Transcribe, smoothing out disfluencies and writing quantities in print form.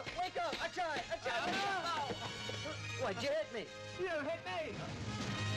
up! I tried! Why'd you hit me? You hit me!